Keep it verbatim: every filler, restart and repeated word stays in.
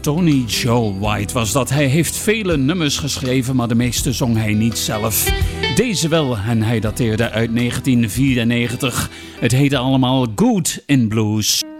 Tony Joe White was dat. Hij heeft vele nummers geschreven, maar de meeste zong hij niet zelf. Deze wel, en hij dateerde uit negentien vierennegentig. Het heette allemaal Good in Blues.